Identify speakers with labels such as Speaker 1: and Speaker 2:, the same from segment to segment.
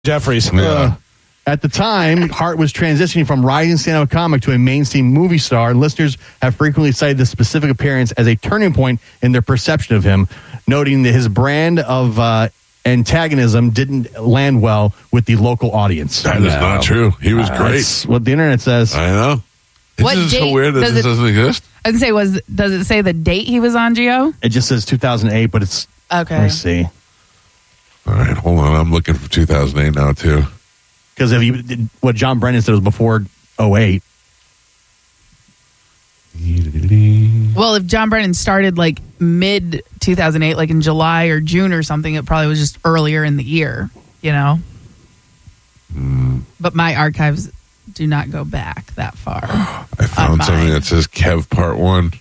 Speaker 1: Jeffries.
Speaker 2: Yeah. At the time, Hart was transitioning from rising stand-up comic to a mainstream movie star, and listeners have frequently cited this specific appearance as a turning point in their perception of him, noting that his brand of antagonism didn't land well with the local audience.
Speaker 3: That is not true. He was great.
Speaker 2: That's what the internet says.
Speaker 3: I know.
Speaker 4: What
Speaker 3: This is so
Speaker 4: date
Speaker 3: weird that
Speaker 4: does
Speaker 3: this doesn't exist.
Speaker 4: I was gonna say, does it say the date he was on, Gio?
Speaker 2: It just says 2008, but it's...
Speaker 4: Okay.
Speaker 2: Let me see.
Speaker 3: All right, hold on. I'm looking for 2008 now, too.
Speaker 2: Because if you did what John Brennan said was before 08.
Speaker 4: Well, if John Brennan started like mid 2008, like in July or June or something, it probably was just earlier in the year, you know? But my archives do not go back that far.
Speaker 3: I found something that says Kev Part 1.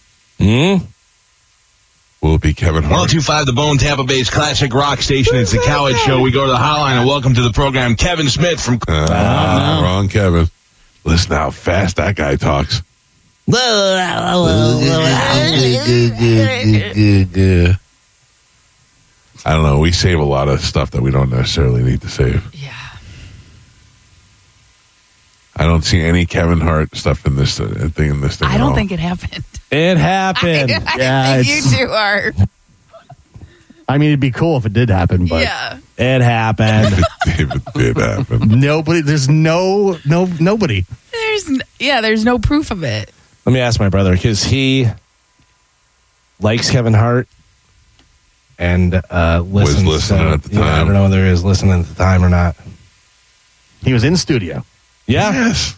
Speaker 3: Will it be Kevin Hart?
Speaker 5: 1025 The Bone, Tampa Bay's classic rock station. It's the Coward Show. We go to the hotline and welcome to the program Kevin Smith from...
Speaker 3: Wrong Kevin. Listen how fast that guy talks. I don't know. We save a lot of stuff that we don't necessarily need to save.
Speaker 4: Yeah.
Speaker 3: I don't see any Kevin Hart stuff in this thing.
Speaker 4: I don't think it happened.
Speaker 1: It happened.
Speaker 4: I think you two are.
Speaker 2: I mean, it'd be cool if it did happen, but
Speaker 4: Yeah.
Speaker 1: It happened.
Speaker 3: If it did happen.
Speaker 2: nobody. There's nobody.
Speaker 4: There's no proof of it.
Speaker 1: Let me ask my brother, because he likes Kevin Hart and listens.
Speaker 3: Was listening at the time.
Speaker 1: I don't know whether he was listening at the time or not.
Speaker 2: He was in studio.
Speaker 1: Yeah.
Speaker 3: Yes.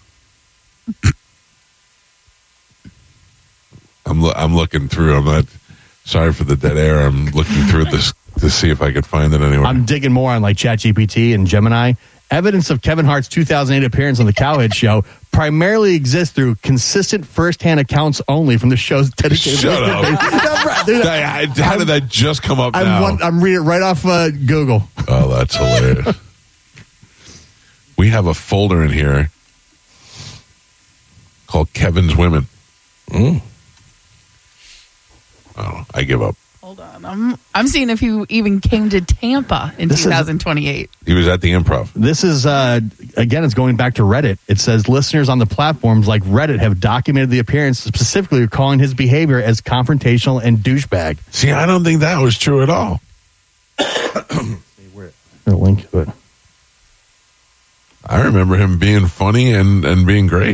Speaker 3: I'm looking through. I'm not sorry for the dead air. I'm looking through this to see if I could find it anywhere.
Speaker 2: I'm digging more on like ChatGPT and Gemini. Evidence of Kevin Hart's 2008 appearance on the Cowhead Show primarily exists through consistent first-hand accounts only from the show's dedicated.
Speaker 3: Shut up. How did that just come up now?
Speaker 2: I'm reading it right off Google.
Speaker 3: Oh, that's hilarious. We have a folder in here called Kevin's Women. Oh, I give up.
Speaker 4: Hold on. I'm seeing if he even came to Tampa in 2028.
Speaker 3: He was at the Improv.
Speaker 2: This is, again, it's going back to Reddit. It says listeners on the platforms like Reddit have documented the appearance, specifically calling his behavior as confrontational and douchebag.
Speaker 3: See, I don't think that was true at all.
Speaker 2: A link to it.
Speaker 3: I remember him being funny and being great.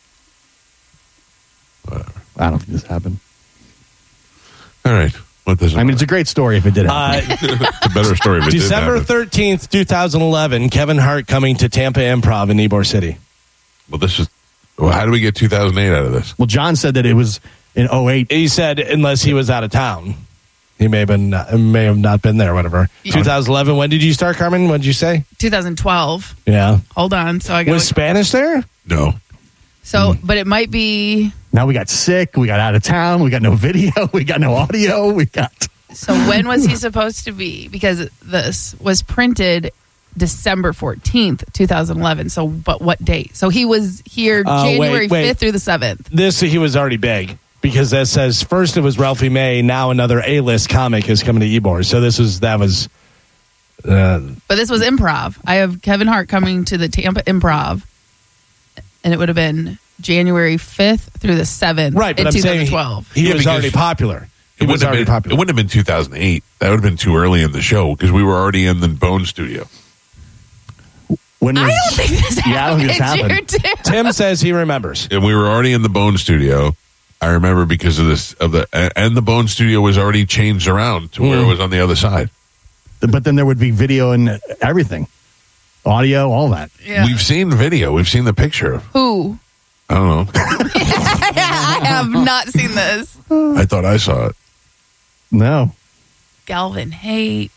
Speaker 3: Whatever.
Speaker 2: I don't think this happened.
Speaker 3: All right. What does it
Speaker 2: I mean, it's a great story if it did happen.
Speaker 3: It's a better story if it
Speaker 1: December
Speaker 3: did happen.
Speaker 1: 13th, 2011, Kevin Hart coming to Tampa Improv in Ybor City.
Speaker 3: Well, how do we get 2008 out of this?
Speaker 2: Well, John said that it was in 08.
Speaker 1: He said unless he was out of town. He may have not been there, whatever.
Speaker 4: Yeah.
Speaker 1: 2011, when did you start, Carmen? What did you say?
Speaker 4: 2012.
Speaker 1: Yeah.
Speaker 4: Hold on. So I got
Speaker 1: Was Spanish there?
Speaker 3: No.
Speaker 4: So, but it might be.
Speaker 2: Now we got sick. We got out of town. We got no video. We got no audio.
Speaker 4: So when was he supposed to be? Because this was printed December 14th, 2011. So, but what date? So he was here January 5th through the 7th.
Speaker 1: He was already big. Because that says first it was Ralphie May, now another A-list comic is coming to Ybor. So that was.
Speaker 4: But this was improv. I have Kevin Hart coming to the Tampa Improv, and it would have been January 5th through the 7th.
Speaker 1: Right, but
Speaker 4: in
Speaker 1: I'm
Speaker 4: 2012.
Speaker 1: saying he was already popular. It
Speaker 3: wouldn't have been 2008. That would have been too early in the show because we were already in the Bone Studio.
Speaker 4: I don't think this happened. You do.
Speaker 1: Tim says he remembers,
Speaker 3: and we were already in the Bone Studio. I remember because of this and the Bone Studio was already changed around to where it was on the other side.
Speaker 2: But then there would be video and everything, audio, all that.
Speaker 4: Yeah.
Speaker 3: We've seen video. We've seen the picture.
Speaker 4: Who?
Speaker 3: I don't know.
Speaker 4: I have not seen this.
Speaker 3: I thought I saw it.
Speaker 2: No.
Speaker 4: Galvin Haight.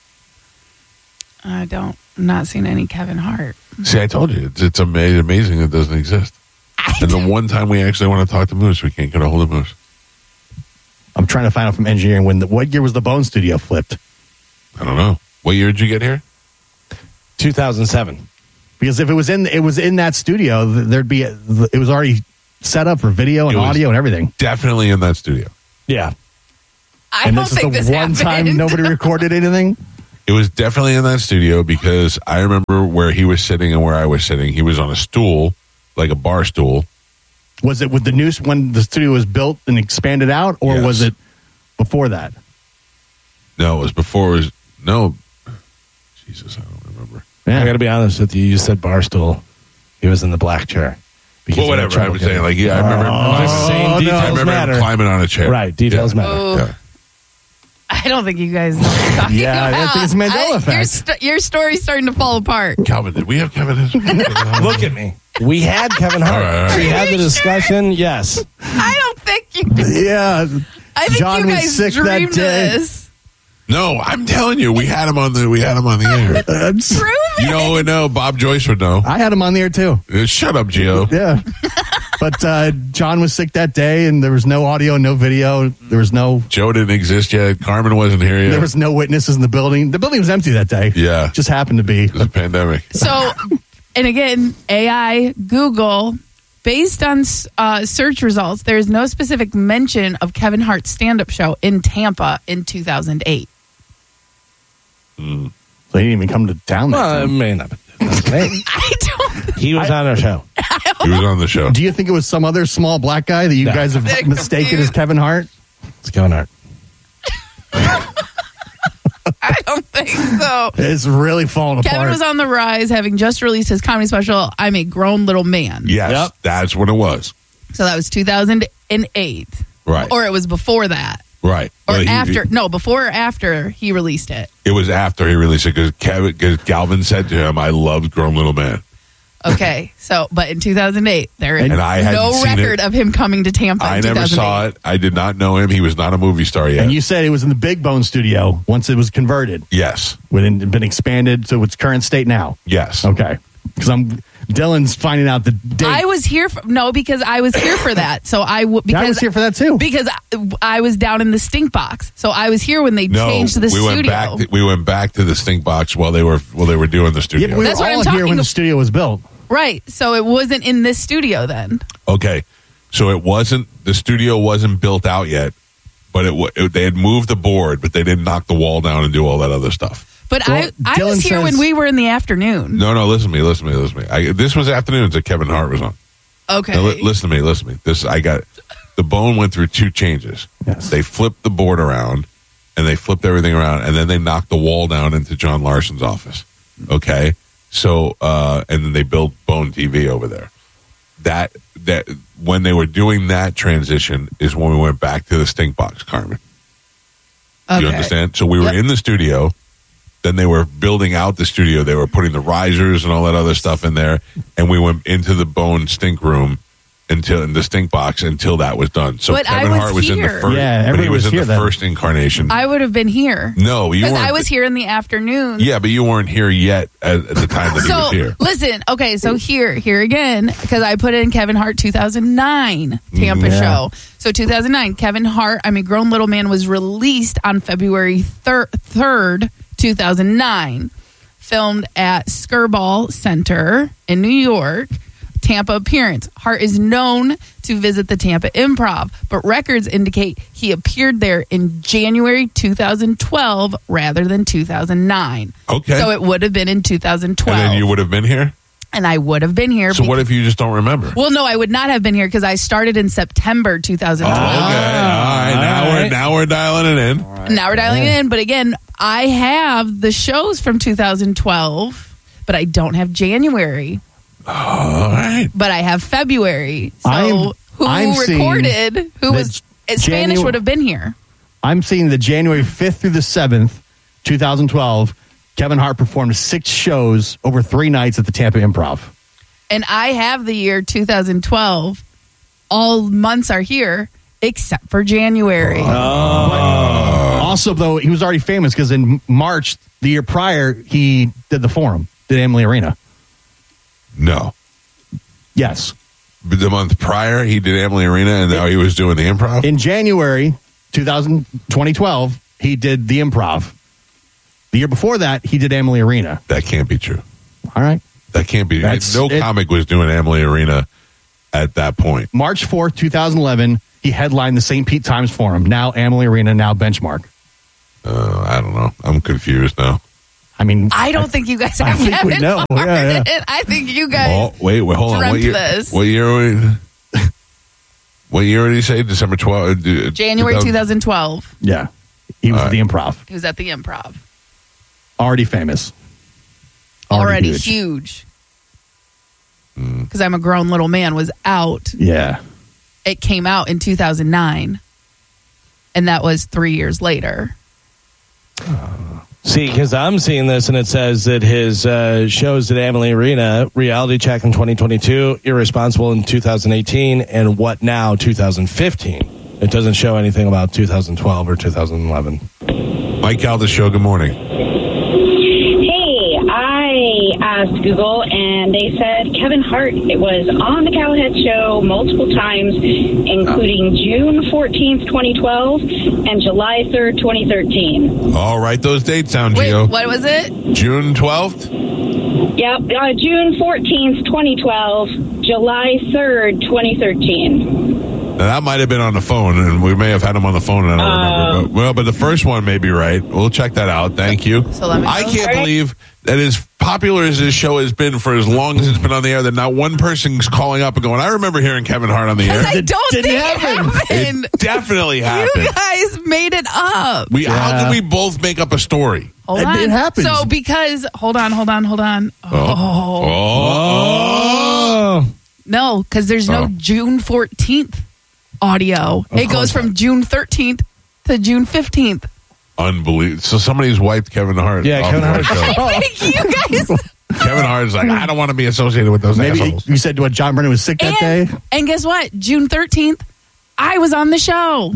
Speaker 4: I'm not seeing any Kevin Hart.
Speaker 3: See, I told you it's amazing it doesn't exist. And the one time we actually want to talk to Moose, we can't get a hold of Moose.
Speaker 2: I'm trying to find out from engineering what year was the Bone Studio flipped?
Speaker 3: I don't know. What year did you get here?
Speaker 1: 2007.
Speaker 2: Because if it was in that studio, it was already set up for video and audio and everything.
Speaker 3: Definitely in that studio.
Speaker 1: Yeah.
Speaker 4: I don't think this
Speaker 2: one
Speaker 4: happened.
Speaker 2: time nobody recorded anything.
Speaker 3: It was definitely in that studio because I remember where he was sitting and where I was sitting. He was on a stool, like a bar stool.
Speaker 2: Was it with the new when the studio was built and expanded out, or
Speaker 3: Yes.
Speaker 2: was it before that?
Speaker 3: No, it was before. It was no. Jesus, I don't remember.
Speaker 2: Yeah.
Speaker 1: I got to be honest with you. You said Barstool. He was in the black chair. Because
Speaker 3: Well,
Speaker 1: he had
Speaker 3: whatever. I
Speaker 1: trouble
Speaker 3: was saying,
Speaker 1: getting-
Speaker 3: like, yeah, I remember.
Speaker 1: Same
Speaker 3: I
Speaker 1: details
Speaker 3: remember
Speaker 1: matter.
Speaker 3: him climbing on a chair.
Speaker 1: Right, details
Speaker 3: Yeah.
Speaker 1: matter.
Speaker 4: Oh.
Speaker 3: Yeah.
Speaker 4: I don't think you guys know what you're talking
Speaker 2: Yeah, I
Speaker 4: about.
Speaker 2: think it's Mandela effect.
Speaker 4: Your story's starting to fall apart.
Speaker 3: Calvin, did we have Kevin?
Speaker 1: Look at me. We had Kevin Hart.
Speaker 3: All right.
Speaker 1: We had the discussion. Yes.
Speaker 4: I don't think you did.
Speaker 2: Yeah.
Speaker 4: I think
Speaker 2: John
Speaker 4: you
Speaker 2: was
Speaker 4: guys
Speaker 2: sick that
Speaker 4: dreamed
Speaker 2: day.
Speaker 4: this.
Speaker 3: No, I'm telling you, we had him on the air.
Speaker 4: Prove it.
Speaker 3: You know, no, Bob Joyce would know.
Speaker 2: I had him on the air too.
Speaker 3: Shut up, Gio.
Speaker 2: Yeah. But John was sick that day, and there was no audio, no video. There was no
Speaker 3: Joe didn't exist yet. Carmen wasn't here yet.
Speaker 2: there was no witnesses in the building. The building was empty that day.
Speaker 3: Yeah.
Speaker 2: Just happened to be.
Speaker 3: It was a pandemic.
Speaker 4: So, and again, AI, Google, based on search results, there is no specific mention of Kevin Hart's stand-up show in Tampa in 2008.
Speaker 2: So he didn't even come to town that
Speaker 1: Well, it
Speaker 2: time.
Speaker 1: may not be. Hey,
Speaker 4: I don't.
Speaker 1: he was on our show.
Speaker 3: He was on the show.
Speaker 2: Do you think it was some other small black guy that you
Speaker 1: No.
Speaker 2: guys have
Speaker 4: They're
Speaker 2: mistaken as
Speaker 4: confused.
Speaker 2: Kevin Hart?
Speaker 1: It's Kevin Hart.
Speaker 4: I don't think so.
Speaker 2: It's really falling
Speaker 4: Kevin
Speaker 2: apart.
Speaker 4: was on the rise, having just released his comedy special, I'm a Grown Little Man.
Speaker 3: Yes,
Speaker 1: Yep.
Speaker 3: that's what it was.
Speaker 4: So that was 2008.
Speaker 3: Right.
Speaker 4: Or it was before that.
Speaker 3: Right.
Speaker 4: Or
Speaker 3: Well,
Speaker 4: after. No, before or after he released it.
Speaker 3: It was after he released it because Galvin said to him, I loved Grown Little Man.
Speaker 4: Okay. So, but in 2008, there is
Speaker 3: And I hadn't
Speaker 4: no
Speaker 3: seen
Speaker 4: record
Speaker 3: it.
Speaker 4: of him coming to Tampa
Speaker 3: I
Speaker 4: in
Speaker 3: never
Speaker 4: 2008.
Speaker 3: saw it. I did not know him. He was not a movie star yet.
Speaker 2: And you said it was in the Big Bone studio once it was converted.
Speaker 3: Yes.
Speaker 2: When it had been expanded to its current state now.
Speaker 3: Yes.
Speaker 2: Okay. Because Dylan's finding out the date.
Speaker 4: I was here because I was here for that. So I
Speaker 2: I was here for that too.
Speaker 4: because I was down in the stink box. So I was here when they
Speaker 3: No,
Speaker 4: changed the
Speaker 3: we
Speaker 4: studio.
Speaker 3: went back to the stink box while they were doing the
Speaker 2: Yeah,
Speaker 3: studio.
Speaker 2: but we
Speaker 4: That's
Speaker 2: were
Speaker 4: what I'm
Speaker 2: all here
Speaker 4: talking
Speaker 2: when the
Speaker 4: ab-
Speaker 2: studio was built.
Speaker 4: Right. So it wasn't in this studio then.
Speaker 3: Okay, so the studio wasn't built out yet, but they had moved the board, but they didn't knock the wall down and do all that other stuff.
Speaker 4: But
Speaker 2: Well,
Speaker 4: I was
Speaker 2: Dylan
Speaker 4: here when
Speaker 2: says-
Speaker 4: we were in the afternoon.
Speaker 3: No, listen to me. This was afternoons that Kevin Hart was on.
Speaker 4: Okay.
Speaker 3: Now, listen to me. The Bone went through two changes.
Speaker 2: Yes.
Speaker 3: They flipped the board around, and they flipped everything around, and then they knocked the wall down into John Larson's office. Okay, so and then they built Bone TV over there. That when they were doing that transition is when we went back to the stink box, Carmen.
Speaker 4: Okay.
Speaker 3: You understand? So we were
Speaker 4: Yep.
Speaker 3: in the studio. Then they were building out the studio. They were putting the risers and all that other stuff in there. And we went into the Bone stink room in the stink box until that was done. So
Speaker 4: But I
Speaker 3: Kevin
Speaker 4: was
Speaker 3: Hart was in the
Speaker 4: here.
Speaker 3: first.
Speaker 2: Yeah,
Speaker 3: but he
Speaker 2: everybody
Speaker 3: was
Speaker 2: was
Speaker 3: in
Speaker 2: here
Speaker 3: the
Speaker 2: then.
Speaker 3: first incarnation.
Speaker 4: I would have been here.
Speaker 3: No, you
Speaker 4: Because
Speaker 3: weren't.
Speaker 4: I was here in the afternoon.
Speaker 3: Yeah, but you weren't here yet at the time that he was
Speaker 4: So
Speaker 3: here.
Speaker 4: listen, okay, so here again, because I put in Kevin Hart 2009 Tampa
Speaker 2: Yeah.
Speaker 4: show. So 2009, Kevin Hart, Grown Little Man was released on February 3rd, 2009. Filmed at Skirball Center in New York. Tampa appearance. Hart is known to visit the Tampa Improv, but records indicate he appeared there in January 2012 rather than 2009.
Speaker 3: Okay.
Speaker 4: So it would have been in 2012.
Speaker 3: And then you would have been here?
Speaker 4: And I would have been here.
Speaker 3: So what if you just don't remember?
Speaker 4: Well, no, I would not have been here because I started in September 2012.
Speaker 3: Okay. All right. Now we're dialing it in.
Speaker 4: Now we're dialing it in. But again, I have the shows from 2012, but I don't have January.
Speaker 3: All right.
Speaker 4: But I have February. So
Speaker 2: I'm
Speaker 4: who
Speaker 2: seeing
Speaker 4: recorded, who was Spanish would have been here.
Speaker 2: I'm seeing the January 5th through the 7th, 2012. Kevin Hart performed 6 shows over 3 nights at the Tampa Improv.
Speaker 4: And I have the year 2012. All months are here except for January.
Speaker 2: Also, though, he was already famous because in March, the year prior, he did the Forum, did Emily Arena.
Speaker 3: No.
Speaker 2: Yes.
Speaker 3: But the month prior, he did Emily Arena, and now he was doing the Improv?
Speaker 2: In January 2012, he did the Improv. The year before that, he did Emily Arena.
Speaker 3: That can't be true.
Speaker 2: All right.
Speaker 3: That can't be. No comic was doing Emily Arena at that point.
Speaker 2: March 4th, 2011, he headlined the St. Pete Times Forum. Now Emily Arena, now Benchmark.
Speaker 3: I don't know. I'm confused now.
Speaker 2: I mean,
Speaker 4: I don't think you guys have
Speaker 2: think we
Speaker 4: Kevin
Speaker 2: know.
Speaker 4: Hart.
Speaker 2: Yeah.
Speaker 4: I think you guys.
Speaker 3: Oh, wait, hold on.
Speaker 4: dreamt this.
Speaker 3: What year? What year did he say? December 12th?
Speaker 4: January 2012.
Speaker 2: yeah. He was at the Improv.
Speaker 4: He was at the Improv.
Speaker 2: Already famous.
Speaker 4: Already huge. Because I'm a Grown Little Man was out.
Speaker 2: Yeah.
Speaker 4: It came out in 2009. And that was 3 years later.
Speaker 1: See, because I'm seeing this and it says that his shows at Amalie Arena, Reality Check in 2022, Irresponsible in 2018, and What Now 2015. It doesn't show anything about 2012 or 2011.
Speaker 3: Mike Calda Show, good morning.
Speaker 6: Hey, I asked Google and they said Kevin Hart. It was on the Cowhead Show multiple times, including June 14th, 2012 and July 3rd, 2013.
Speaker 3: All right, those dates down,
Speaker 4: Wait,
Speaker 3: Gio.
Speaker 4: what was it?
Speaker 3: June 12th?
Speaker 6: Yep, June 14th, 2012, July 3rd, 2013.
Speaker 3: Now, that might have been on the phone, and we may have had him on the phone, and I don't remember. But the first one may be right. We'll check that out. Thank you.
Speaker 4: So let me
Speaker 3: I
Speaker 4: go.
Speaker 3: can't believe that as popular as this show has been for as long as it's been on the air, that not one person's calling up and going, I remember hearing Kevin Hart on the air.
Speaker 4: I don't think
Speaker 2: didn't
Speaker 4: it
Speaker 2: happen.
Speaker 4: happened.
Speaker 3: It definitely happened.
Speaker 4: You guys made it up.
Speaker 3: How could we both make up a story?
Speaker 4: Hold
Speaker 2: It
Speaker 4: on.
Speaker 2: happens.
Speaker 4: So because hold on.
Speaker 3: Oh.
Speaker 4: No, because there's no
Speaker 3: Oh.
Speaker 4: June 14th audio. It goes from June 13th to June 15th.
Speaker 3: Unbelievable. So somebody's wiped Kevin Hart.
Speaker 1: Yeah,
Speaker 3: off
Speaker 1: Kevin
Speaker 3: our
Speaker 1: Hart.
Speaker 3: show.
Speaker 4: You guys.
Speaker 3: Kevin Hart's like, I don't want to be associated with those
Speaker 2: Maybe
Speaker 3: assholes.
Speaker 2: you said what John Brennan was sick that day.
Speaker 4: And guess what? June 13th, I was on the show.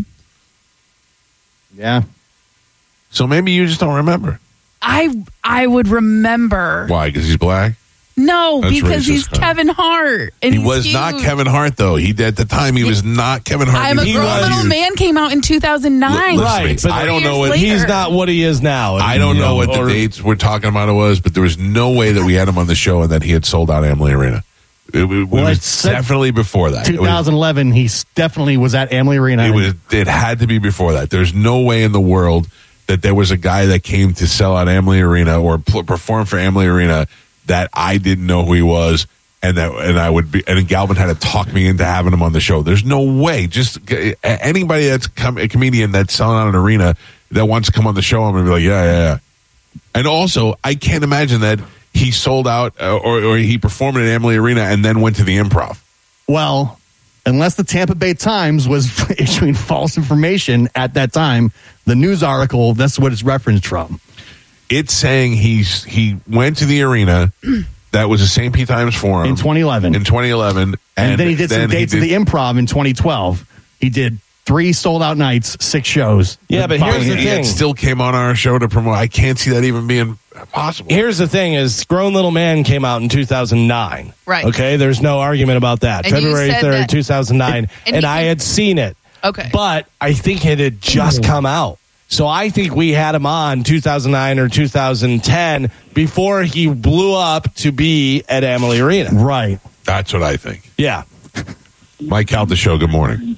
Speaker 2: Yeah.
Speaker 3: So maybe you just don't remember.
Speaker 4: I would remember.
Speaker 3: Why? Because he's black?
Speaker 4: No,
Speaker 3: That's
Speaker 4: because
Speaker 3: racist,
Speaker 4: he's
Speaker 3: huh?
Speaker 4: Kevin Hart. And
Speaker 3: He
Speaker 4: he's
Speaker 3: was
Speaker 4: huge.
Speaker 3: not Kevin Hart, though. At the time, he was not Kevin Hart.
Speaker 4: I'm a
Speaker 3: He
Speaker 4: Grown
Speaker 3: was
Speaker 4: Little
Speaker 3: huge.
Speaker 4: Man came out in 2009.
Speaker 3: Listen to me.
Speaker 1: Right, but
Speaker 3: I don't know what
Speaker 1: He's not what he is now.
Speaker 3: I don't know what the dates we're talking about it was, but there was no way that we had him on the show and that he had sold out Amalie Arena. It was
Speaker 2: it's
Speaker 3: definitely before that.
Speaker 2: 2011, he definitely was at Amalie Arena.
Speaker 3: It had to be before that. There's no way in the world that there was a guy that came to sell out Amalie Arena or perform for Amalie Arena that I didn't know who he was, and Galvin had to talk me into having him on the show. There's no way. Just anybody that's a comedian that's selling out an arena that wants to come on the show, I'm gonna be like, yeah. And also, I can't imagine that he sold out or he performed at Amalie Arena and then went to the Improv.
Speaker 2: Well, unless the Tampa Bay Times was issuing false information at that time, the news article, that's what it's referenced from.
Speaker 3: It's saying he went to the arena. That was the St. Pete Times Forum
Speaker 2: In 2011.
Speaker 3: In 2011,
Speaker 2: And then he did some dates at the Improv in 2012. He did 3 sold-out nights, 6 shows.
Speaker 1: Yeah, but here's the
Speaker 3: He
Speaker 1: thing.
Speaker 3: still came on our show to promote. I can't see that even being possible.
Speaker 1: Here's the thing: is Grown Little Man came out in 2009.
Speaker 4: Right.
Speaker 1: Okay. There's no argument about that.
Speaker 4: And you
Speaker 1: February
Speaker 4: said
Speaker 1: 3rd,
Speaker 4: that-
Speaker 1: 2009,
Speaker 4: and
Speaker 1: and
Speaker 4: he
Speaker 1: I
Speaker 4: did-
Speaker 1: had seen it.
Speaker 4: Okay.
Speaker 1: But I think it had just come out. So I think we had him on 2009 or 2010 before he blew up to be at Amalie Arena.
Speaker 2: Right.
Speaker 3: That's what I think.
Speaker 1: Yeah.
Speaker 3: Mike Calda Show, good morning.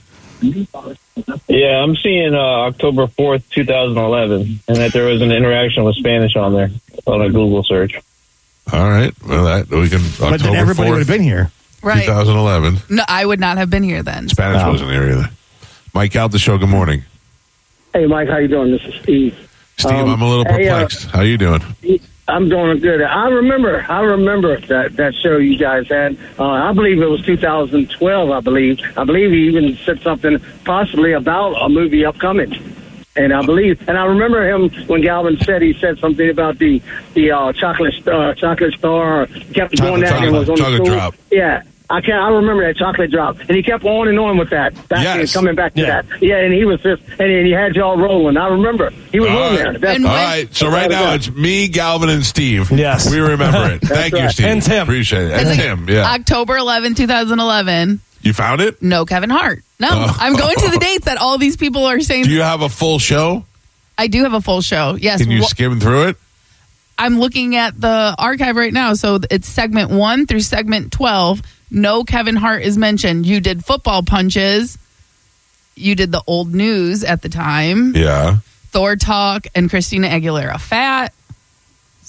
Speaker 7: Yeah, I'm seeing October 4th, 2011, and that there was an interaction with Spanish on there on a Google search.
Speaker 3: All right. Well, we can.
Speaker 2: But then
Speaker 3: October
Speaker 2: everybody
Speaker 3: 4th,
Speaker 2: would have been here.
Speaker 4: Right.
Speaker 3: 2011.
Speaker 4: No, I would not have been here then.
Speaker 3: Spanish
Speaker 2: Wow.
Speaker 3: wasn't there either. Mike Calda Show, good morning.
Speaker 8: Hey, Mike, how you doing? This is Steve.
Speaker 3: Steve, I'm a little
Speaker 8: hey,
Speaker 3: perplexed. How you doing?
Speaker 8: I'm doing good. I remember that show you guys had. I believe it was 2012. I believe he even said something possibly about a movie upcoming. And I remember him when Galvin said something about the chocolate star. He kept going that and was on the
Speaker 3: chocolate
Speaker 8: stool.
Speaker 3: drop.
Speaker 8: Yeah. I remember that chocolate drop, and he kept on and on with that. Coming back to that. Yeah, and he was just, and he had y'all rolling. I remember he was on there. That's
Speaker 4: And
Speaker 3: All
Speaker 4: when-
Speaker 3: right. So right now it's me, Galvin, and Steve.
Speaker 1: Yes.
Speaker 3: We remember it. Thank you,
Speaker 8: right.
Speaker 3: Steve.
Speaker 1: And Tim.
Speaker 3: Appreciate it. And
Speaker 4: It's
Speaker 3: Tim, yeah.
Speaker 4: October 11, 2011.
Speaker 3: You found it?
Speaker 4: No Kevin Hart. No,
Speaker 3: Oh.
Speaker 4: I'm going to the dates that all these people are saying.
Speaker 3: Do you have a full show?
Speaker 4: I do have a full show. Yes.
Speaker 3: Can you skim through it?
Speaker 4: I'm looking at the archive right now. So it's segment 1 through segment 12. No Kevin Hart is mentioned. You did football punches. You did the old news at the time.
Speaker 3: Yeah.
Speaker 4: Thor Talk and Christina Aguilera Fat.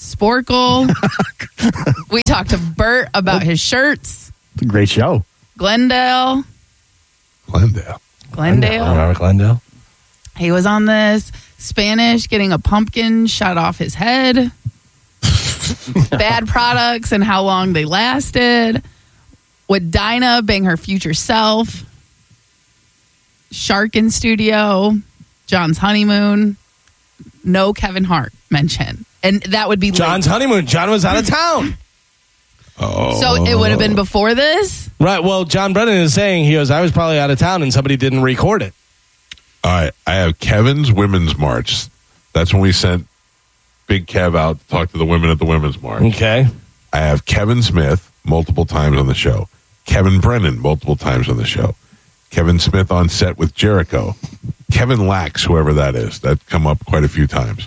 Speaker 4: Sporkle. We talked to Bert about his shirts.
Speaker 2: It's a great show.
Speaker 4: Glendale.
Speaker 1: I remember Glendale.
Speaker 4: He was on this. Spanish getting a pumpkin shot off his head. Bad products and how long they lasted. Would Dinah bang her future self? Shark in studio. John's honeymoon. No Kevin Hart mention. And that would be
Speaker 1: John's honeymoon. John was out of town.
Speaker 3: Oh.
Speaker 4: So it would have been before this?
Speaker 1: Right. Well, John Brennan is saying, he goes, I was probably out of town and somebody didn't record it.
Speaker 3: All right. I have Kevin's Women's March. That's when we sent Big Kev out to talk to the women at the Women's March.
Speaker 1: Okay.
Speaker 3: I have Kevin Smith multiple times on the show. Kevin Brennan multiple times on the show. Kevin Smith on set with Jericho. Kevin Lax, whoever that is. That's come up quite a few times.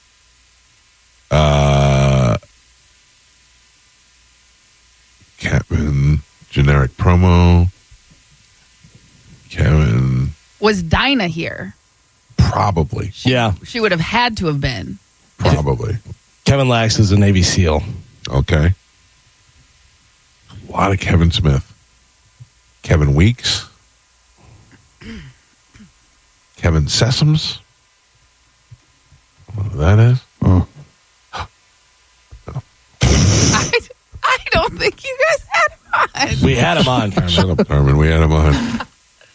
Speaker 3: Kevin, generic promo. Kevin.
Speaker 4: Was Dinah here?
Speaker 3: Probably.
Speaker 1: Yeah.
Speaker 4: She would have had to have been.
Speaker 3: Probably.
Speaker 1: Kevin Lax is a Navy SEAL.
Speaker 3: Okay. A lot of Kevin Smith. Kevin Weeks. Kevin Sessoms. What that is?
Speaker 2: Oh.
Speaker 4: I don't think you guys had him on.
Speaker 1: We had him on.
Speaker 3: Shut up, Carmen. We had him on.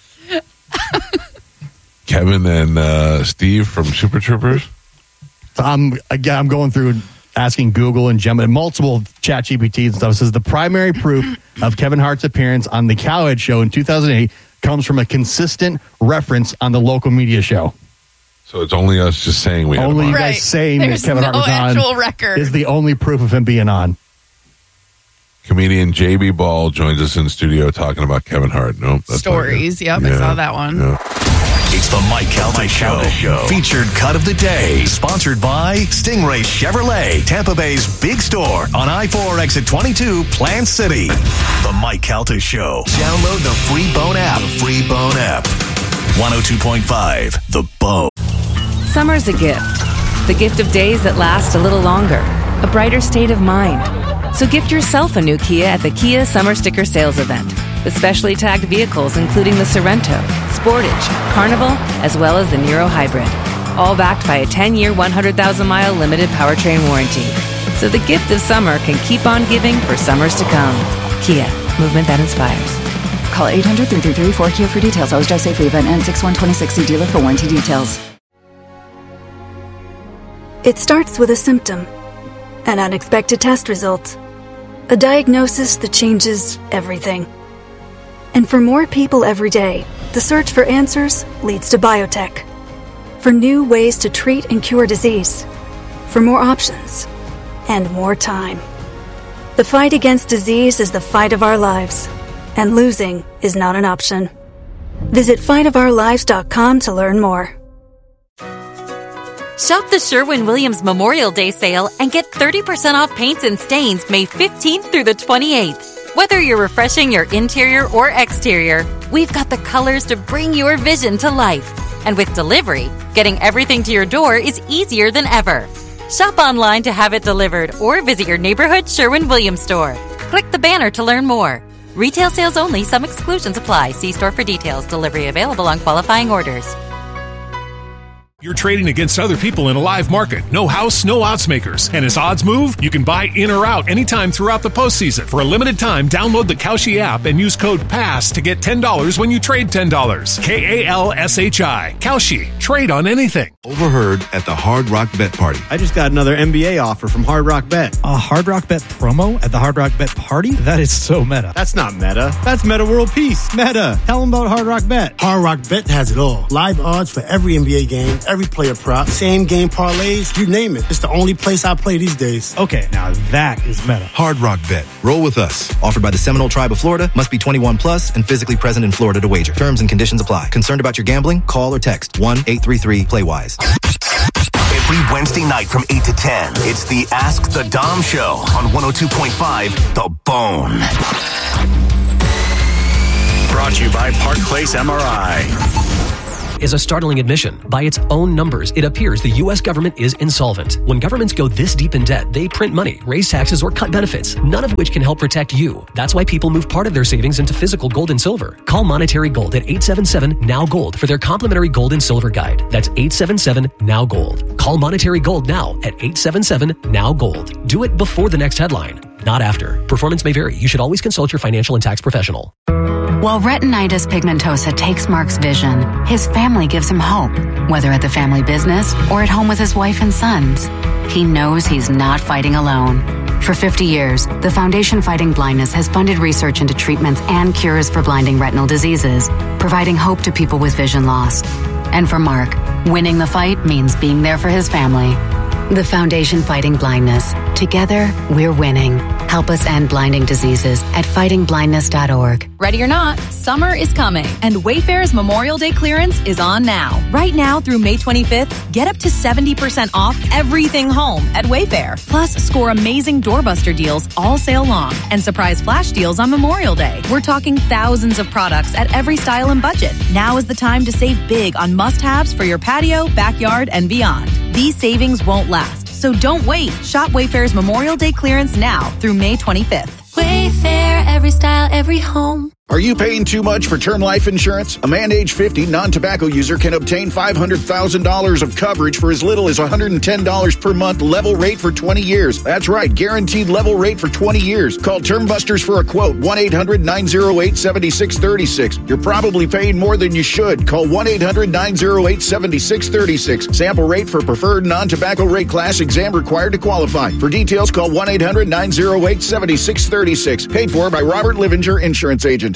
Speaker 3: Kevin and Steve from Super Troopers.
Speaker 2: So I'm going through asking Google and Gemini, multiple chat GPTs and stuff. It says the primary proof of Kevin Hart's appearance on the Cowhead Show in 2008 comes from a consistent reference on the local media show.
Speaker 3: So it's only us just saying we had
Speaker 2: Only
Speaker 3: him
Speaker 2: you
Speaker 3: on.
Speaker 2: guys saying
Speaker 4: There's
Speaker 2: that Kevin Hart
Speaker 4: no
Speaker 2: was
Speaker 4: actual
Speaker 2: on
Speaker 4: record.
Speaker 2: is the only proof of him being on.
Speaker 3: Comedian JB Ball joins us in studio talking about Kevin Hart. Nope. That's
Speaker 4: Stories. Yep, I saw that one.
Speaker 3: Yeah.
Speaker 9: It's the Mike Calta Show. Featured cut of the day. Sponsored by Stingray Chevrolet, Tampa Bay's big store on I-4 exit 22, Plant City. The Mike Calta Show. Download the free Bone app. 102.5, The Bone.
Speaker 10: Summer's a gift. The gift of days that last a little longer. A brighter state of mind. So gift yourself a new Kia at the Kia Summer Sticker Sales Event. With specially tagged vehicles including the Sorrento, Sportage, Carnival, as well as the Niro Hybrid. All backed by a 10-year, 100,000-mile limited powertrain warranty. So the gift of summer can keep on giving for summers to come. Kia, movement that inspires.
Speaker 11: Call 800-333-4KIA for details. Always drive safely. Event ends 6/1/26. See dealer for warranty details.
Speaker 12: It starts with a symptom, an unexpected test result, a diagnosis that changes everything. And for more people every day, the search for answers leads to biotech. For new ways to treat and cure disease. For more options. And more time. The fight against disease is the fight of our lives. And losing is not an option. Visit fightofourlives.com to learn more.
Speaker 13: Shop the Sherwin-Williams Memorial Day sale and get 30% off paints and stains May 15th through the 28th. Whether you're refreshing your interior or exterior, we've got the colors to bring your vision to life. And with delivery, getting everything to your door is easier than ever. Shop online to have it delivered or visit your neighborhood Sherwin-Williams store. Click the banner to learn more. Retail sales only. Some exclusions apply. See store for details. Delivery available on qualifying orders.
Speaker 14: You're trading against other people in a live market. No house, no odds makers. And as odds move, you can buy in or out anytime throughout the postseason. For a limited time, download the Kalshi app and use code PASS to get $10 when you trade $10. Kalshi. Kalshi. Trade on anything.
Speaker 15: Overheard at the Hard Rock Bet Party.
Speaker 16: I just got another NBA offer from Hard Rock Bet.
Speaker 17: A Hard Rock Bet promo at the Hard Rock Bet Party? That is so meta.
Speaker 16: That's not meta. That's Meta World Peace. Meta. Tell them about Hard Rock Bet.
Speaker 18: Hard Rock Bet has it all. Live odds for every NBA game, every player prop, same game parlays, you name it. It's the only place I play these days.
Speaker 17: Okay, now that is meta.
Speaker 15: Hard Rock Bet. Roll with us. Offered by the Seminole Tribe of Florida. Must be 21 plus and physically present in Florida to wager. Terms and conditions apply. Concerned about your gambling? Call or text 1-833-PLAY-WISE.
Speaker 9: Every Wednesday night from 8 to 10, it's the Ask the Dom Show on 102.5 The Bone. Brought to you by Park Place MRI.
Speaker 19: is a startling admission. By its own numbers, it appears the U.S. government is insolvent. When governments go this deep in debt, they print money, raise taxes, or cut benefits, none of which can help protect you. That's why people move part of their savings into physical gold and silver. Call Monetary Gold at 877-NOW-GOLD for their complimentary gold and silver guide. That's 877-NOW-GOLD. Call Monetary Gold now at 877-NOW-GOLD. Do it before the next headline, not after. Performance may vary. You should always consult your financial and tax professional.
Speaker 20: While retinitis pigmentosa takes Mark's vision, his family gives him hope, whether at the family business or at home with his wife and sons. He knows he's not fighting alone. For 50 years, the Foundation Fighting Blindness has funded research into treatments and cures for blinding retinal diseases, providing hope to people with vision loss. And for Mark, winning the fight means being there for his family. The Foundation Fighting Blindness. Together, we're winning. Help us end blinding diseases at fightingblindness.org.
Speaker 21: Ready or not, summer is coming, and Wayfair's Memorial Day clearance is on now. Right now through May 25th, get up to 70% off everything home at Wayfair. Plus, score amazing doorbuster deals all sale long and surprise flash deals on Memorial Day. We're talking thousands of products at every style and budget. Now is the time to save big on must-haves for your patio, backyard, and beyond. These savings won't last, so don't wait. Shop Wayfair's Memorial Day clearance now through May 25th.
Speaker 22: Wayfair, every style, every home.
Speaker 23: Are you paying too much for term life insurance? A man age 50 non-tobacco user can obtain $500,000 of coverage for as little as $110 per month, level rate for 20 years. That's right, guaranteed level rate for 20 years. Call Term Busters for a quote, 1-800-908-7636. You're probably paying more than you should. Call 1-800-908-7636. Sample rate for preferred non-tobacco rate class, exam required to qualify. For details, call 1-800-908-7636. Paid for by Robert Livinger, Insurance Agent.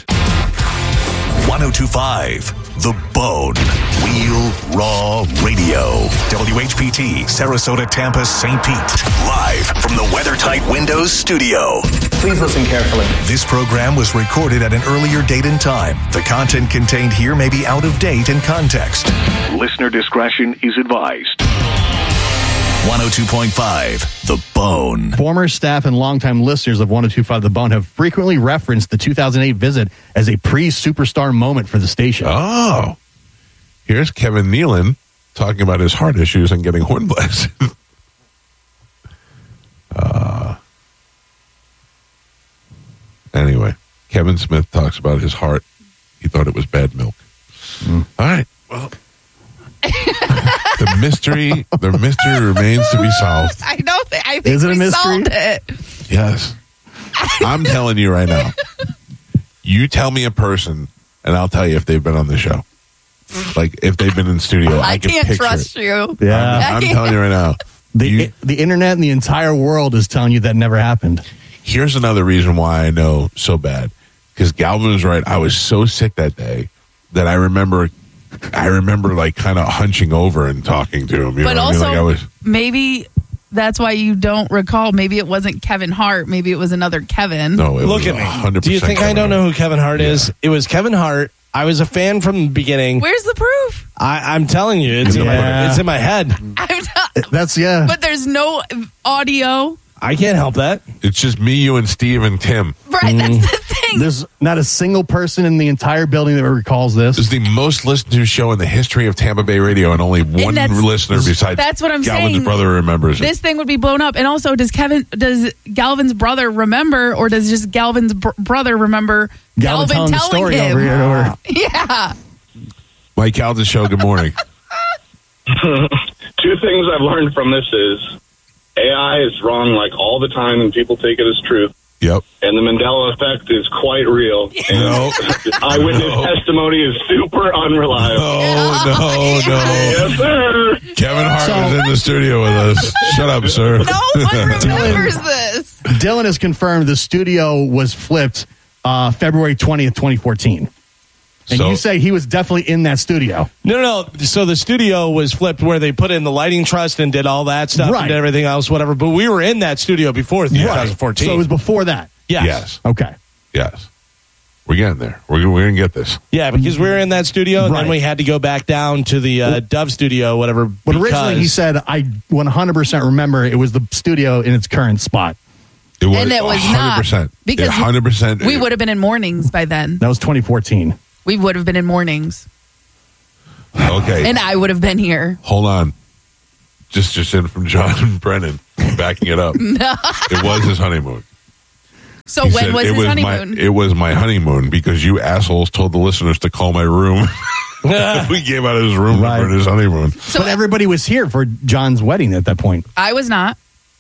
Speaker 9: 1025 The Bone. Wheel Raw Radio. WHPT, Sarasota, Tampa, St. Pete. Live from the WeatherTight Windows studio.
Speaker 24: Please listen carefully.
Speaker 9: This program was recorded at an earlier date and time. The content contained here may be out of date in context. Listener discretion is advised. 102.5 The Bone.
Speaker 2: Former staff and longtime listeners of 102.5 The Bone have frequently referenced the 2008 visit as a pre-superstar moment for the station.
Speaker 3: Oh. Here's Kevin Nealon talking about his heart issues and getting hornblast. Anyway, Kevin Smith talks about his heart. He thought it was bad milk. All right. Well, the mystery remains to be solved.
Speaker 4: I think
Speaker 2: Is it a
Speaker 4: we
Speaker 2: mystery?
Speaker 4: solved it.
Speaker 3: Yes. I'm telling you right now. You tell me a person, and I'll tell you if they've been on the show. Like, if they've been in studio, I can
Speaker 4: can't
Speaker 3: picture
Speaker 4: trust
Speaker 3: it.
Speaker 4: you.
Speaker 2: Yeah.
Speaker 3: I'm telling you right now.
Speaker 2: The internet and the entire world is telling you that never happened.
Speaker 3: Here's another reason why I know so bad. Because Galvin was right. I was so sick that day that I remember like kind of hunching over and talking to him. You
Speaker 4: But
Speaker 3: know what
Speaker 4: also,
Speaker 3: I mean?
Speaker 4: maybe that's why you don't recall. Maybe it wasn't Kevin Hart. Maybe it was another Kevin.
Speaker 3: No, it
Speaker 1: Look
Speaker 3: was
Speaker 1: at me.
Speaker 3: 100%
Speaker 1: Do you think I don't know who Kevin Hart is? It was Kevin Hart. I was a fan from the beginning.
Speaker 4: Where's the proof?
Speaker 1: I'm telling you, it's in my head.
Speaker 4: I'm not,
Speaker 2: That's
Speaker 4: but there's no audio.
Speaker 1: I can't help that.
Speaker 3: It's just me, you, and Steve and Tim.
Speaker 4: Right, that's the thing.
Speaker 2: There's not a single person in the entire building that recalls this.
Speaker 3: This is the most listened to show in the history of Tampa Bay radio, and only one listener besides
Speaker 4: that's what I'm
Speaker 3: Galvin's
Speaker 4: saying.
Speaker 3: brother remembers it.
Speaker 4: This thing would be blown up. And also, does Galvin's brother remember, or does just Galvin's brother remember Galvin
Speaker 2: telling the
Speaker 4: telling
Speaker 2: story
Speaker 4: him?
Speaker 2: over here to her.
Speaker 4: Yeah.
Speaker 3: Mike Calden's show, good morning.
Speaker 25: 2 things I've learned from this is AI is wrong like all the time and people take it as truth.
Speaker 3: Yep.
Speaker 25: And the Mandela effect is quite real.
Speaker 3: No.
Speaker 25: Eyewitness testimony is super unreliable.
Speaker 3: No.
Speaker 25: Yes, sir.
Speaker 3: Kevin Hart is in the studio with us. Shut up, sir.
Speaker 4: No one remembers this.
Speaker 2: Dylan has confirmed the studio was flipped February 20th, 2014. And
Speaker 3: So-
Speaker 2: you say he was definitely in that studio.
Speaker 1: No. So the studio was flipped where they put in the lighting trust and did all that stuff
Speaker 2: Right.
Speaker 1: and did everything else, whatever. But we were in that studio before 2014.
Speaker 2: So it was before that.
Speaker 1: Yes.
Speaker 2: Okay.
Speaker 3: Yes. We're getting there. We're going to get this.
Speaker 1: Yeah, because we were in that studio, and
Speaker 2: Right.
Speaker 1: then we had to go back down to the Dove studio, whatever.
Speaker 2: But originally he said, I 100% remember it was the studio in its current spot.
Speaker 3: It was,
Speaker 4: And it was
Speaker 3: 100%.
Speaker 4: not. Because
Speaker 3: 100%.
Speaker 4: we would have been in mornings by then.
Speaker 2: That was 2014.
Speaker 4: We would have been in mornings.
Speaker 3: Okay.
Speaker 4: And I would have been here.
Speaker 3: Hold on. Just in from John Brennan, backing it up.
Speaker 4: No.
Speaker 3: It was his honeymoon.
Speaker 4: So
Speaker 3: He
Speaker 4: when
Speaker 3: said,
Speaker 4: was his honeymoon?
Speaker 3: It was my honeymoon because you assholes told the listeners to call my room. We gave out his room for his honeymoon.
Speaker 2: But everybody was here for John's wedding at that point.
Speaker 4: I was not.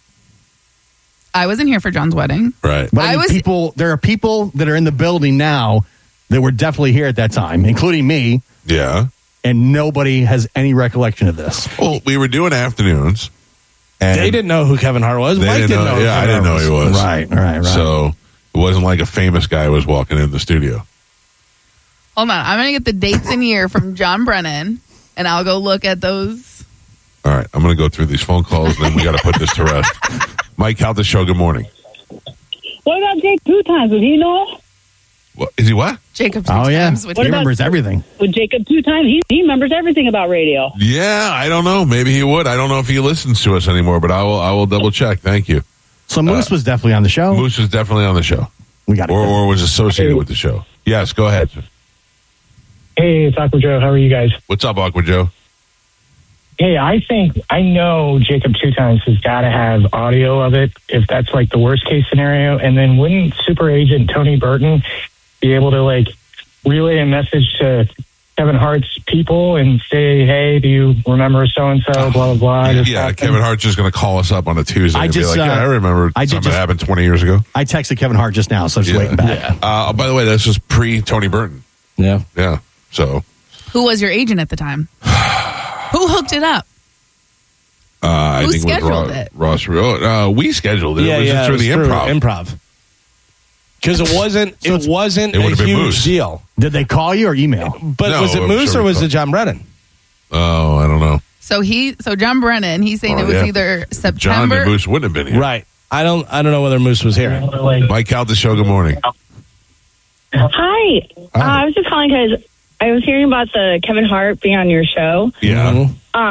Speaker 4: I wasn't here for John's wedding.
Speaker 3: Right.
Speaker 2: But there are people that are in the building now that were definitely here at that time, including me.
Speaker 3: Yeah.
Speaker 2: And nobody has any recollection of this.
Speaker 3: Well, we were doing afternoons. And
Speaker 1: they didn't know who Kevin Hart was. Mike didn't know who
Speaker 3: I
Speaker 1: Kevin
Speaker 3: didn't know
Speaker 1: Hart
Speaker 3: he was.
Speaker 2: Right.
Speaker 3: So it wasn't like a famous guy was walking in the studio.
Speaker 4: Hold on. I'm going to get the dates and year from John Brennan, and I'll go look at those.
Speaker 3: All right. I'm going to go through these phone calls, and then we got to put this to rest. Mike, how the show? Good morning.
Speaker 5: What about Jake 2 times? Would he know?
Speaker 3: What, is he what?
Speaker 4: Jacob 2
Speaker 2: times. He remembers everything.
Speaker 5: With Jacob 2 times, he remembers everything about radio.
Speaker 3: Yeah, I don't know. Maybe he would. I don't know if he listens to us anymore, but I will double check. Thank you.
Speaker 2: So Moose was definitely on the show.
Speaker 3: Moose was definitely on the show.
Speaker 2: We got
Speaker 3: or was associated with the show. Yes, go ahead.
Speaker 6: Hey, it's Aqua Joe. How are you guys?
Speaker 3: What's up, Aqua Joe?
Speaker 6: Hey, I know Jacob 2 times has got to have audio of it if that's like the worst case scenario. And then wouldn't super agent Tony Burton be able to like relay a message to Kevin Hart's people and say, hey, do you remember so-and-so, blah, blah, blah.
Speaker 3: Yeah, Kevin Hart's just going to call us up on a Tuesday and be like, I remember something that happened 20 years ago.
Speaker 2: I texted Kevin Hart just now, so just waiting back.
Speaker 3: Yeah. By the way, this was pre-Tony Burton.
Speaker 1: Yeah.
Speaker 3: Yeah, so.
Speaker 4: Who was your agent at the time? Who hooked it up?
Speaker 3: I
Speaker 4: Who
Speaker 3: think
Speaker 4: scheduled
Speaker 3: it
Speaker 4: it?
Speaker 3: was Ross. We scheduled it.
Speaker 1: Yeah,
Speaker 3: it was just through the improv.
Speaker 1: Because it wasn't
Speaker 3: It
Speaker 1: a
Speaker 3: would have been
Speaker 1: huge
Speaker 3: Moose.
Speaker 1: deal.
Speaker 2: Did they call you or email?
Speaker 1: But
Speaker 3: No,
Speaker 1: was it
Speaker 3: I'm
Speaker 1: Moose
Speaker 3: sure
Speaker 1: or
Speaker 3: we
Speaker 1: was
Speaker 3: called.
Speaker 1: it John Brennan?
Speaker 3: Oh, I don't know.
Speaker 4: So John Brennan, he's saying it was
Speaker 3: yeah.
Speaker 4: either
Speaker 3: John
Speaker 4: September.
Speaker 3: and Moose wouldn't have been here.
Speaker 1: Right. I don't know whether Moose was here.
Speaker 3: Mike out the show. Good morning.
Speaker 7: Hi. I was just calling because I was hearing about the Kevin Hart being on your show.
Speaker 3: Yeah.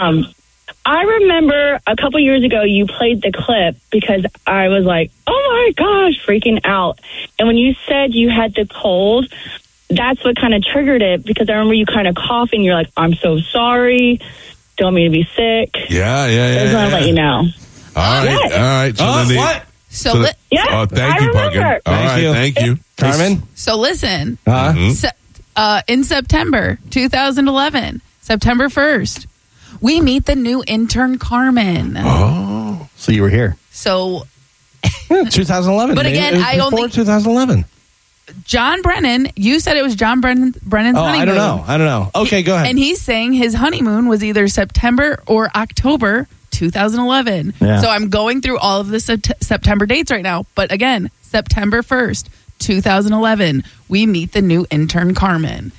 Speaker 7: I remember a couple years ago you played the clip because I was like, oh my gosh, freaking out. And when you said you had the cold, that's what kind of triggered it because I remember you kind of coughing. You're like, I'm so sorry. Don't mean to be sick.
Speaker 3: Yeah.
Speaker 7: I just want to let you know.
Speaker 3: All right. So then
Speaker 1: what?
Speaker 7: Yeah,
Speaker 3: thank
Speaker 7: I
Speaker 3: you, Pumpkin.
Speaker 7: remember.
Speaker 3: All right, thank you.
Speaker 1: Carmen?
Speaker 4: So listen,
Speaker 3: Mm-hmm.
Speaker 4: in September 2011, September 1st, we meet the new intern Carmen.
Speaker 3: Oh,
Speaker 2: so you were here.
Speaker 4: So
Speaker 1: 2011.
Speaker 4: But again, I don't think
Speaker 1: 2011.
Speaker 4: John Brennan. You said it was John Brennan's honeymoon.
Speaker 1: I don't know. Okay, go ahead.
Speaker 4: And he's saying his honeymoon was either September or October 2011.
Speaker 2: Yeah.
Speaker 4: So I'm going through all of the September dates right now. But again, September 1st, 2011, we meet the new intern Carmen.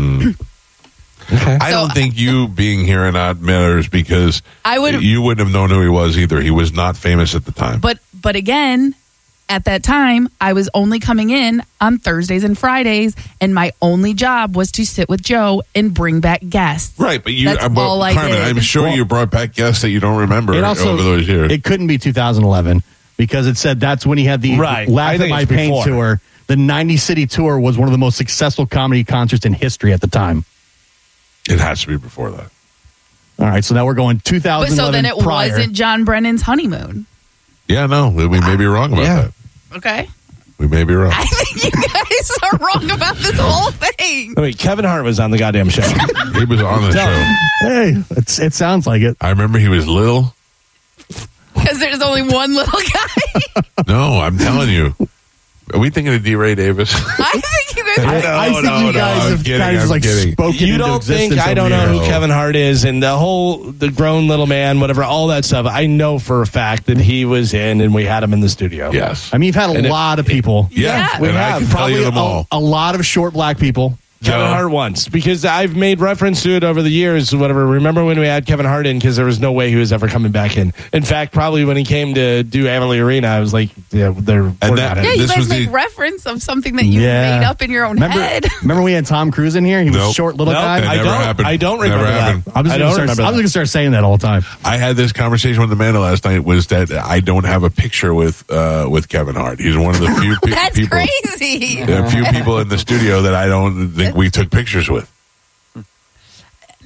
Speaker 1: Okay.
Speaker 3: I don't think you being here or not matters because you wouldn't have known who he was either. He was not famous at the time.
Speaker 4: But again, at that time, I was only coming in on Thursdays and Fridays, and my only job was to sit with Joe and bring back guests.
Speaker 3: Right, but
Speaker 4: That's all I
Speaker 3: Carmen,
Speaker 4: did.
Speaker 3: I'm sure you brought back guests that you don't remember
Speaker 2: It also,
Speaker 3: over those years.
Speaker 2: It couldn't be 2011 because it said that's when he had the
Speaker 1: Right.
Speaker 2: Laugh
Speaker 1: I
Speaker 2: at
Speaker 1: think
Speaker 2: My
Speaker 1: it's
Speaker 2: Pain
Speaker 1: before.
Speaker 2: tour. The 90 city tour was one of the most successful comedy concerts in history at the time.
Speaker 3: It has to be before that.
Speaker 2: All right, so now we're going 2011
Speaker 4: But so then it
Speaker 2: prior.
Speaker 4: wasn't John Brennan's honeymoon.
Speaker 3: Yeah, no, we may be wrong about that.
Speaker 4: Okay?
Speaker 3: We may be wrong.
Speaker 4: I think you guys are wrong about this whole thing.
Speaker 1: Wait, Kevin Hart was on the goddamn show.
Speaker 3: He was on the show.
Speaker 2: Hey, it sounds like it.
Speaker 3: I remember he was little.
Speaker 4: Because there's only one little guy.
Speaker 3: No, I'm telling you. Are we thinking of D. Ray Davis?
Speaker 4: I think you guys
Speaker 2: I think you guys have kind of like spoken
Speaker 1: You
Speaker 2: into
Speaker 1: don't think
Speaker 2: existence
Speaker 1: I don't
Speaker 2: over
Speaker 1: know
Speaker 2: here.
Speaker 1: who Kevin Hart is and the grown little man, whatever, all that stuff. I know for a fact that he was in and we had him in the studio.
Speaker 3: Yes.
Speaker 2: I mean, you've had a lot of people.
Speaker 3: Yeah,
Speaker 1: we
Speaker 3: and I
Speaker 1: have.
Speaker 3: can tell you
Speaker 2: Probably
Speaker 3: them all.
Speaker 2: a lot of short black people.
Speaker 1: Kevin Hart once, because I've made reference to it over the years, whatever. Remember when we had Kevin Hart in, because there was no way he was ever coming back in. In fact, probably when he came to do Amalie Arena, I was like, yeah, we're not in.
Speaker 4: Yeah, you guys make reference of something that you made up in your own head.
Speaker 2: Remember we had Tom Cruise in here? He was a short little guy.
Speaker 1: I don't remember that.
Speaker 2: I was going to start saying that all the time.
Speaker 3: I had this conversation with Amanda last night. Was that I don't have a picture with Kevin Hart. He's one of the few
Speaker 4: That's
Speaker 3: people.
Speaker 4: crazy.
Speaker 3: There are a few people in the studio that I don't think we took pictures with.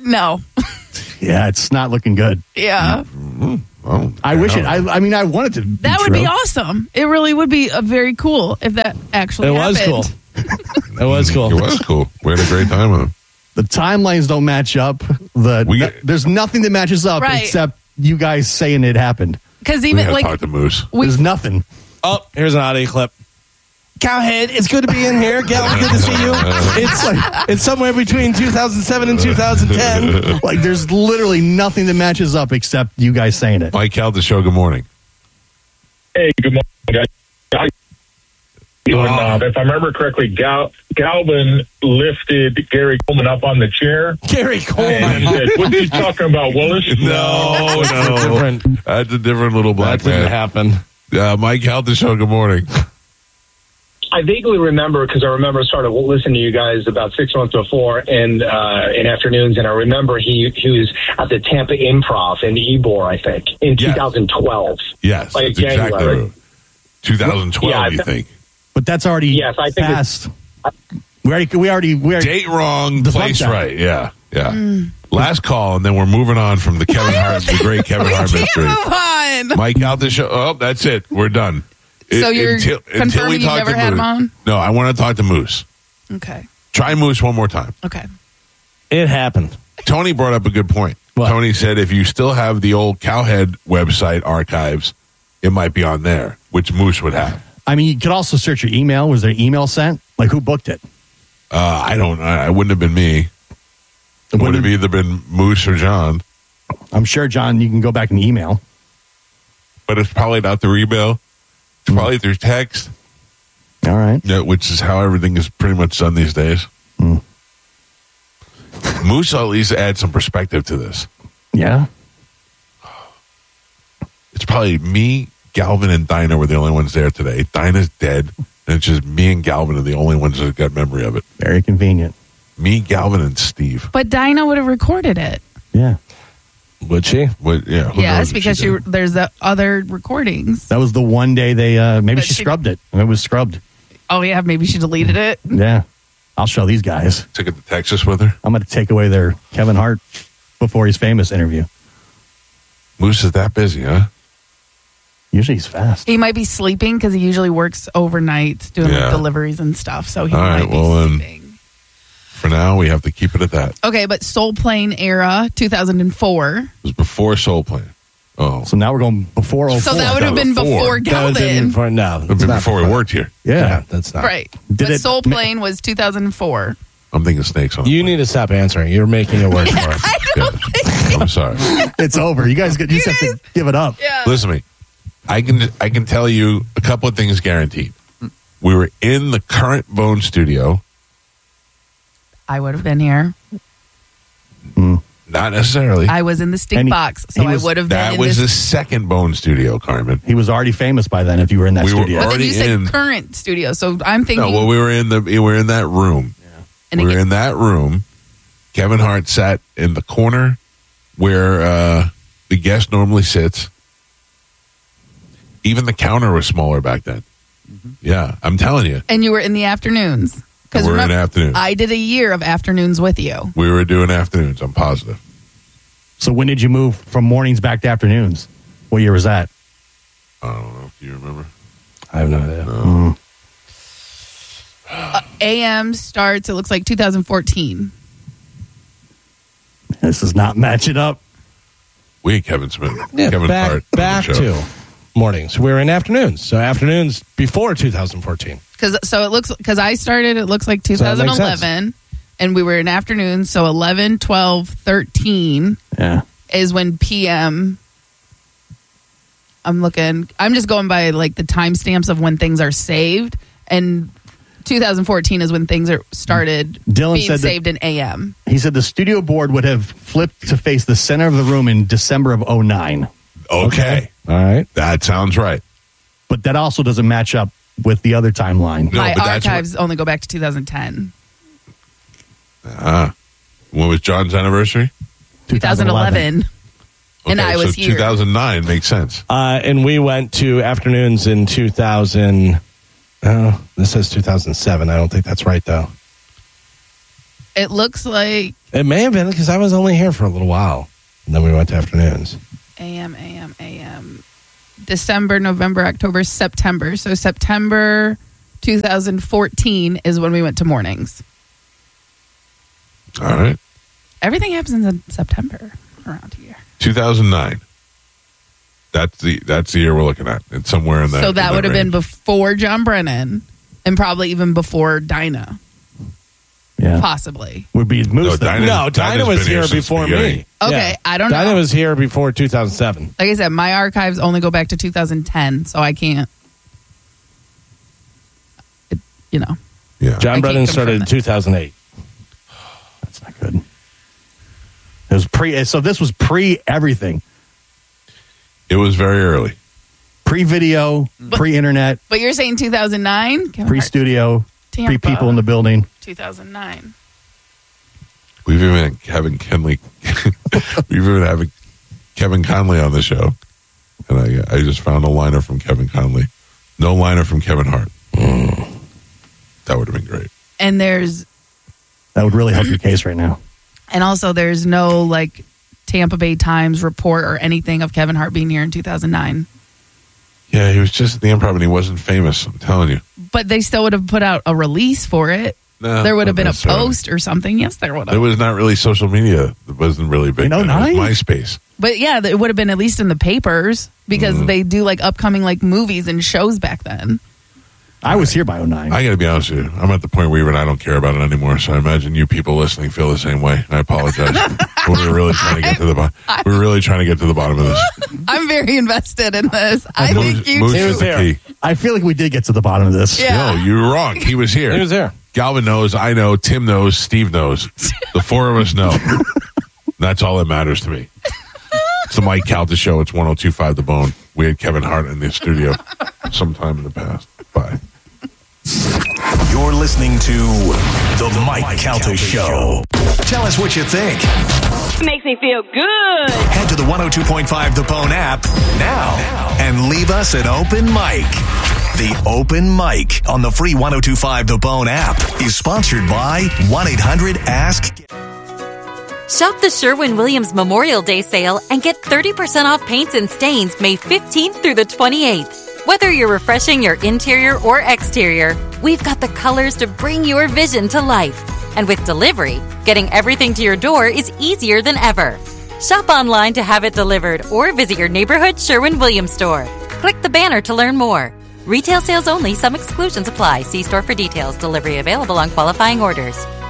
Speaker 4: No.
Speaker 2: Yeah, it's not looking good.
Speaker 4: Yeah.
Speaker 2: I wish it. I mean, I wanted to.
Speaker 4: That would be awesome. It really would be very cool if that actually happened.
Speaker 1: It was cool.
Speaker 3: It was cool. We had a great time with him.
Speaker 2: The timelines don't match up. There's nothing that matches up except you guys saying it happened.
Speaker 4: Because even like
Speaker 3: talk to Moose.
Speaker 2: There's nothing.
Speaker 1: Oh, here's an audio clip. Cowhead, it's good to be in here. Galvin, good to see you. It's somewhere between 2007 and 2010.
Speaker 2: Like, there's literally nothing that matches up except you guys saying it.
Speaker 3: Mike Cal, the show. Good morning.
Speaker 8: Hey, good morning, guys. If I remember correctly, Galvin lifted Gary Coleman up on the chair.
Speaker 1: Gary Coleman.
Speaker 8: And he said, "What's he talking about, Willis?"
Speaker 3: No. That's a different little black
Speaker 1: that didn't happen.
Speaker 3: Mike Cal, the show. Good morning.
Speaker 10: I vaguely remember because I remember sort of listening to you guys about 6 months before in afternoons, and I remember he was at the Tampa Improv in Ybor, I think, in 2012.
Speaker 3: Yes,
Speaker 10: like
Speaker 3: that's
Speaker 10: January.
Speaker 3: exactly 2012.
Speaker 10: Yeah,
Speaker 3: you think?
Speaker 2: But that's already passed. We already
Speaker 3: date wrong, place right. Yeah. Last call, and then we're moving on from the Kevin Hart, the great Kevin Hart mystery.
Speaker 4: Move on.
Speaker 3: Mike out the show. Oh, that's it. We're done.
Speaker 4: So you're confirming you never had him on?
Speaker 3: No, I want to talk to Moose.
Speaker 4: Okay.
Speaker 3: Try Moose one more time.
Speaker 4: Okay.
Speaker 1: It happened.
Speaker 3: Tony brought up a good point.
Speaker 1: What?
Speaker 3: Tony said if you still have the old Cowhead website archives, it might be on there, which Moose would have.
Speaker 2: I mean, you could also search your email. Was there an email sent? Like, who booked it?
Speaker 3: I don't know. It wouldn't have been me. It would have either been Moose or John.
Speaker 2: I'm sure, John, you can go back and email.
Speaker 3: But it's probably not through email. It's probably through text.
Speaker 2: All right.
Speaker 3: Yeah, which is how everything is pretty much done these days. Moose will at least add some perspective to this.
Speaker 2: Yeah.
Speaker 3: It's probably me, Galvin, and Dinah were the only ones there today. Dinah's dead, and it's just me and Galvin are the only ones that got memory of it.
Speaker 2: Very convenient.
Speaker 3: Me, Galvin, and Steve.
Speaker 4: But Dinah would have recorded it.
Speaker 2: Yeah.
Speaker 1: Would she?
Speaker 3: Yeah.
Speaker 4: Yes, because there's the other recordings.
Speaker 2: That was the one day they maybe she scrubbed it. It was scrubbed.
Speaker 4: Oh yeah, maybe she deleted it.
Speaker 2: Yeah. I'll show these guys.
Speaker 3: Took it to Texas with her.
Speaker 2: I'm going to take away their Kevin Hart before he's famous interview.
Speaker 3: Moose is that busy, huh?
Speaker 2: Usually he's fast.
Speaker 4: He might be sleeping because he usually works overnight doing like deliveries and stuff. So he might be sleeping.
Speaker 3: For now, we have to keep it at that.
Speaker 4: Okay, but Soul Plane era, 2004.
Speaker 3: It was before Soul Plane. Oh.
Speaker 2: So now we're going before 04.
Speaker 4: So that would have been before Galvin.
Speaker 3: Before we worked here.
Speaker 2: Yeah,
Speaker 1: that's not.
Speaker 4: Right. But Soul Plane was 2004.
Speaker 3: I'm thinking snakes on
Speaker 1: You need to stop answering. You're making it worse for us.
Speaker 3: I'm sorry.
Speaker 2: It's over. You guys just have to give it up.
Speaker 4: Yeah.
Speaker 3: Listen to me. I can tell you a couple of things guaranteed. We were in the current Bone studio.
Speaker 4: I would have been here.
Speaker 3: Not necessarily.
Speaker 4: I was in the stink box, so I would have been
Speaker 3: That
Speaker 4: in
Speaker 3: was
Speaker 4: this.
Speaker 3: the second Bone studio, Carmen.
Speaker 2: He was already famous by then if you were in that studio.
Speaker 4: But then you said current studio, so I'm thinking.
Speaker 3: No, well, we were in that room. Yeah.
Speaker 4: And
Speaker 3: we were in that room. Kevin Hart sat in the corner where the guest normally sits. Even the counter was smaller back then. Yeah, I'm telling you.
Speaker 4: And you were in the afternoons.
Speaker 3: We were in afternoons.
Speaker 4: I did a year of afternoons with you.
Speaker 3: We were doing afternoons, I'm positive.
Speaker 2: So when did you move from mornings back to afternoons? What year was that?
Speaker 3: I don't know if you remember.
Speaker 1: I have no idea.
Speaker 3: No.
Speaker 4: AM starts, it looks like 2014.
Speaker 2: This does not match it up.
Speaker 3: We had Kevin Smith.
Speaker 1: Yeah,
Speaker 3: Kevin Hart.
Speaker 1: Back to mornings. We were in afternoons. So afternoons before 2014.
Speaker 4: Because I started, it looks like 2011, and we were in afternoons. So 11, 12, 13 is when PM. I'm just going by like the timestamps of when things are saved, and 2014 is when things are started
Speaker 2: Dylan
Speaker 4: being
Speaker 2: said
Speaker 4: saved in AM.
Speaker 2: He said the studio board would have flipped to face the center of the room in December of 2009.
Speaker 3: Okay.
Speaker 1: All right.
Speaker 3: That sounds right.
Speaker 2: But that also doesn't match up with the other timeline.
Speaker 4: My archives only go back to 2010.
Speaker 3: When was John's anniversary?
Speaker 4: 2011. And
Speaker 3: Okay,
Speaker 4: I was
Speaker 3: so
Speaker 4: here.
Speaker 3: 2009 makes sense.
Speaker 1: And we went to afternoons in 2000. This says 2007. I don't think that's right, though.
Speaker 4: It looks like
Speaker 1: It may have been because I was only here for a little while. And then we went to afternoons.
Speaker 4: AM. December, November, October, September. So September 2014 is when we went to mornings.
Speaker 3: All right.
Speaker 4: Everything happens in September around here.
Speaker 3: 2009. That's the year we're looking at. It's somewhere in that.
Speaker 4: So that would have been
Speaker 3: range.
Speaker 4: before John Brennan and probably even before Dinah.
Speaker 2: Yeah.
Speaker 4: Possibly.
Speaker 2: Would be Moose.
Speaker 1: Dinah was here before me.
Speaker 4: Okay, I don't know.
Speaker 1: Dinah was here before 2007.
Speaker 4: Like I said, my archives only go back to 2010, so I can't.
Speaker 3: Yeah.
Speaker 1: John Brennan started in 2008.
Speaker 2: That's not good. It was pre. So this was pre everything.
Speaker 3: It was very early.
Speaker 2: Pre-video, pre-internet,
Speaker 4: But you're saying 2009?
Speaker 2: pre-studio,
Speaker 4: Tampa.
Speaker 2: pre-people in the building.
Speaker 4: 2009.
Speaker 3: We've even had Kevin Conley. We've even had Kevin Conley on the show, and I just found a liner from Kevin Conley. No liner from Kevin Hart. That would have been great.
Speaker 4: And
Speaker 2: that would really help your case right now.
Speaker 4: And also there's no like Tampa Bay Times report or anything of Kevin Hart being here in 2009.
Speaker 3: Yeah, he was just at the Improv and he wasn't famous. I'm telling you.
Speaker 4: But they still would have put out a release for it.
Speaker 3: No,
Speaker 4: there would have
Speaker 3: not
Speaker 4: been a
Speaker 3: necessarily.
Speaker 4: post or something. Yes, there would have.
Speaker 3: It was not really social media. It wasn't really big.
Speaker 2: You know,
Speaker 3: then. It was MySpace.
Speaker 4: But yeah, it would have been at least in the papers because they do like upcoming like movies and shows back then.
Speaker 2: I was here by 2009.
Speaker 3: I got to be honest with you. I'm at the point where even I don't care about it anymore. So I imagine you people listening feel the same way. I apologize. We're really trying to get to the bottom. We're really trying to get to the bottom of this.
Speaker 4: I'm very invested in this. I think you
Speaker 3: Moose
Speaker 4: too.
Speaker 3: is the key.
Speaker 2: I feel like we did get to the bottom of this.
Speaker 4: Yeah.
Speaker 3: No, you were wrong. He was here.
Speaker 1: He was there.
Speaker 3: Galvin knows. I know. Tim knows. Steve knows. The four of us know. That's all that matters to me. It's the Mike Calta Show. It's 102.5 The Bone. We had Kevin Hart in the studio sometime in the past. Bye.
Speaker 9: You're listening to The Mike Calta Show. Tell us what you think.
Speaker 11: Makes me feel good.
Speaker 9: Head to the 102.5 The Bone app now and leave us an open mic. The Open Mic on the free 102.5 The Bone app is sponsored by 1-800-ASK.
Speaker 21: Shop the Sherwin-Williams Memorial Day sale and get 30% off paints and stains May 15th through the 28th. Whether you're refreshing your interior or exterior, we've got the colors to bring your vision to life. And with delivery, getting everything to your door is easier than ever. Shop online to have it delivered or visit your neighborhood Sherwin-Williams store. Click the banner to learn more. Retail sales only. Some exclusions apply. See store for details. Delivery available on qualifying orders.